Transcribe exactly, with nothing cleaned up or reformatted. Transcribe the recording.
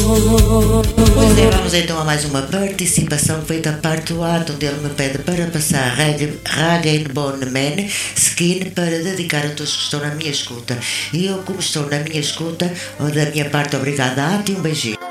Pois é, vamos então a mais uma participação feita a parte do ato, onde ele me pede para passar Ragenbone Man Skin para dedicar a todos que estão na minha escuta. E eu, como estou na minha escuta, da minha parte, obrigada, Ati, um beijinho.